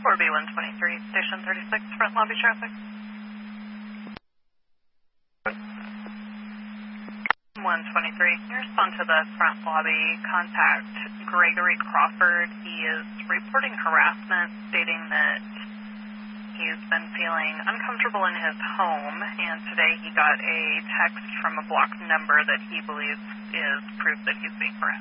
4B123, Station 36, front lobby traffic. 123, can you respond to the front lobby? Contact Gregory Crawford. He is reporting harassment, stating that he's been feeling uncomfortable in his home, and today he got a text from a blocked number that he believes is proof that he's being harassed.